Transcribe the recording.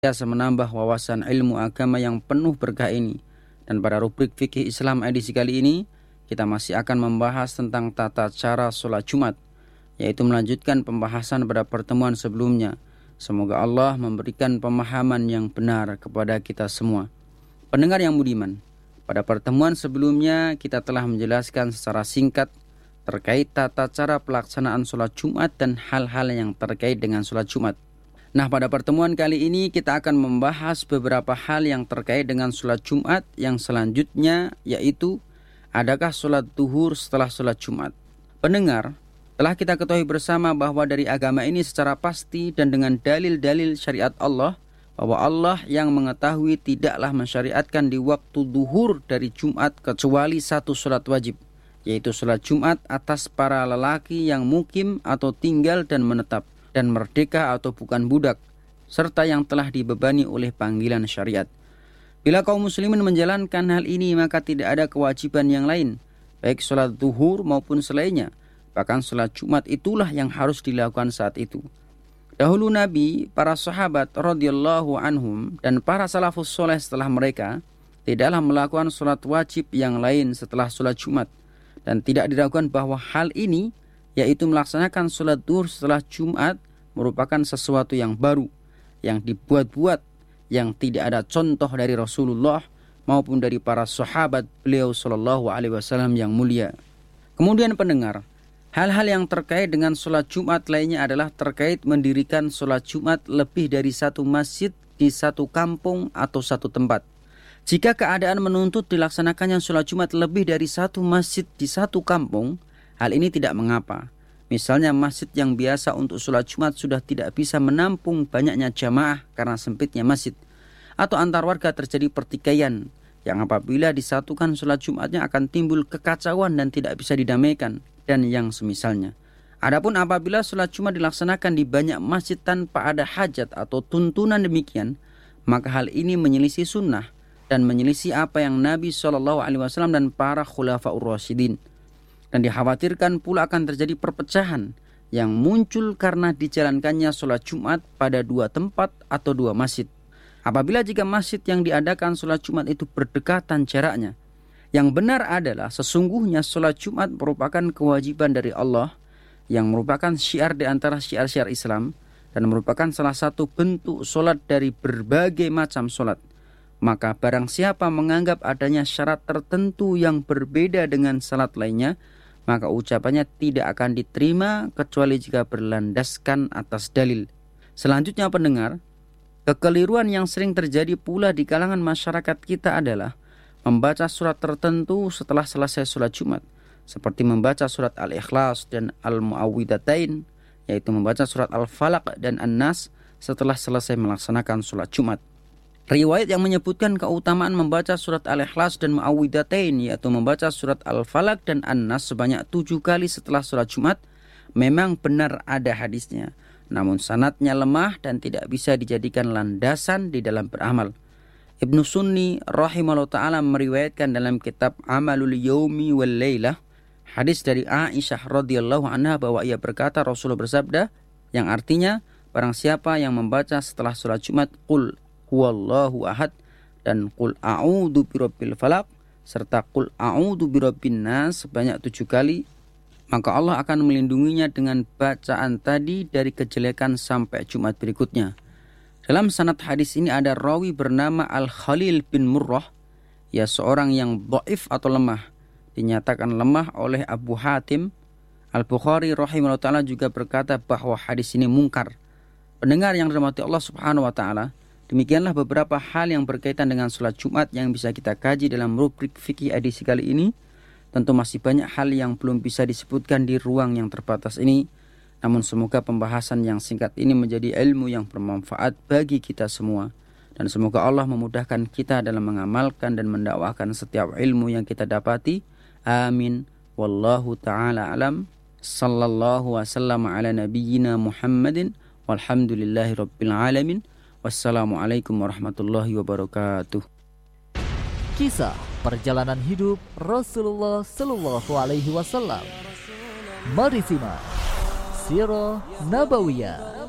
biasa menambah wawasan ilmu agama yang penuh berkah ini. Dan pada rubrik Fikih Islam edisi kali ini, kita masih akan membahas tentang tata cara sholat Jumat, yaitu melanjutkan pembahasan pada pertemuan sebelumnya. Semoga Allah memberikan pemahaman yang benar kepada kita semua. Pendengar yang budiman, pada pertemuan sebelumnya kita telah menjelaskan secara singkat terkait tata cara pelaksanaan sholat Jumat dan hal-hal yang terkait dengan sholat Jumat. Nah, pada pertemuan kali ini kita akan membahas beberapa hal yang terkait dengan sholat Jumat yang selanjutnya, yaitu adakah sholat duhur setelah sholat Jumat. Pendengar, telah kita ketahui bersama bahwa dari agama ini secara pasti dan dengan dalil-dalil syariat Allah, bahwa Allah yang mengetahui tidaklah mensyariatkan di waktu duhur dari Jumat kecuali satu sholat wajib, yaitu sholat Jumat atas para lelaki yang mukim atau tinggal dan menetap, dan merdeka atau bukan budak, serta yang telah dibebani oleh panggilan syariat. Bila kaum muslimin menjalankan hal ini, maka tidak ada kewajiban yang lain, baik sholat duhur maupun selainnya. Bahkan sholat Jumat itulah yang harus dilakukan saat itu. Dahulu Nabi, para sahabat radhiyallahu anhum, dan para salafus soleh setelah mereka tidaklah melakukan sholat wajib yang lain setelah sholat Jumat. Dan tidak diragukan bahwa hal ini, yaitu melaksanakan sholat duhur setelah Jumat, merupakan sesuatu yang baru, yang dibuat-buat, yang tidak ada contoh dari Rasulullah maupun dari para sahabat beliau sallallahu alaihi wasallam yang mulia. Kemudian pendengar, hal-hal yang terkait dengan sholat Jumat lainnya adalah terkait mendirikan sholat Jumat lebih dari satu masjid di satu kampung atau satu tempat. Jika keadaan menuntut dilaksanakannya sholat Jumat lebih dari satu masjid di satu kampung, hal ini tidak mengapa. Misalnya masjid yang biasa untuk sholat Jumat sudah tidak bisa menampung banyaknya jamaah karena sempitnya masjid. Atau antar warga terjadi pertikaian, yang apabila disatukan sholat Jumatnya akan timbul kekacauan dan tidak bisa didamaikan, dan yang semisalnya. Adapun apabila sholat Jumat dilaksanakan di banyak masjid tanpa ada hajat atau tuntunan demikian, maka hal ini menyelisih sunnah dan menyelisih apa yang Nabi SAW dan para khulafaur rasyidin. Dan dikhawatirkan pula akan terjadi perpecahan yang muncul karena dijalankannya sholat Jumat pada dua tempat atau dua masjid. Apabila jika masjid yang diadakan sholat Jumat itu berdekatan jaraknya, yang benar adalah sesungguhnya sholat Jumat merupakan kewajiban dari Allah, yang merupakan syiar di antara syiar-syiar Islam, dan merupakan salah satu bentuk sholat dari berbagai macam sholat. Maka barang siapa menganggap adanya syarat tertentu yang berbeda dengan salat lainnya, maka ucapannya tidak akan diterima kecuali jika berlandaskan atas dalil. Selanjutnya pendengar, kekeliruan yang sering terjadi pula di kalangan masyarakat kita adalah membaca surat tertentu setelah selesai sholat Jumat, seperti membaca surat Al-Ikhlas dan Al-Mu'awwidatain, yaitu membaca surat Al-Falaq dan An-Nas setelah selesai melaksanakan sholat Jumat. Riwayat yang menyebutkan keutamaan membaca surat Al-Ikhlas dan Mu'awwidatain, yaitu membaca surat Al-Falaq dan An-Nas sebanyak 7 kali setelah sholat Jumat, memang benar ada hadisnya. Namun sanadnya lemah dan tidak bisa dijadikan landasan di dalam beramal. Ibnu Sunni rahimahullah ta'ala meriwayatkan dalam kitab Amalul Yaumi wal Lailah hadis dari Aisyah radhiyallahu anha bahwa ia berkata, Rasulullah bersabda, yang artinya barang siapa yang membaca setelah sholat Jumat Qul huwallahu ahad dan Qul a'udzu birabbil falaq serta Qul a'udzu birabbin nas sebanyak 7 kali, maka Allah akan melindunginya dengan bacaan tadi dari kejelekan sampai Jumat berikutnya. Dalam sanad hadis ini ada rawi bernama Al-Khalil bin Murrah, ya seorang yang dhaif atau lemah, dinyatakan lemah oleh Abu Hatim. Al-Bukhari rahimahullah ta'ala juga berkata bahwa hadis ini mungkar. Pendengar yang dirahmati Allah subhanahu wa ta'ala, demikianlah beberapa hal yang berkaitan dengan sholat Jumat yang bisa kita kaji dalam rubrik fikih edisi kali ini. Tentu masih banyak hal yang belum bisa disebutkan di ruang yang terbatas ini. Namun semoga pembahasan yang singkat ini menjadi ilmu yang bermanfaat bagi kita semua. Dan semoga Allah memudahkan kita dalam mengamalkan dan mendakwahkan setiap ilmu yang kita dapati. Amin. Wallahu ta'ala alam. Sallallahu wasallam ala nabiyyina Muhammadin. Walhamdulillahi rabbil alamin. Wassalamualaikum warahmatullahi wabarakatuh. Kisah perjalanan hidup Rasulullah Sallallahu Alaihi Wasallam. Mari simak Sirah Nabawiyah.